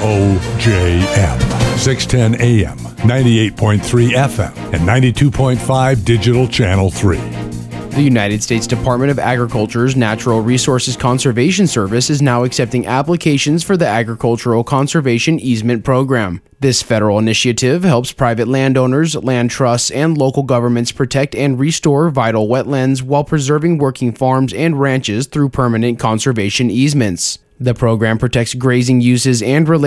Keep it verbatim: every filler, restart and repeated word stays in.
O J M, six ten A M, ninety-eight point three F M, and ninety-two point five Digital Channel three. The United States Department of Agriculture's Natural Resources Conservation Service is now accepting applications for the Agricultural Conservation Easement Program. This federal initiative helps private landowners, land trusts, and local governments protect and restore vital wetlands while preserving working farms and ranches through permanent conservation easements. The program protects grazing uses and related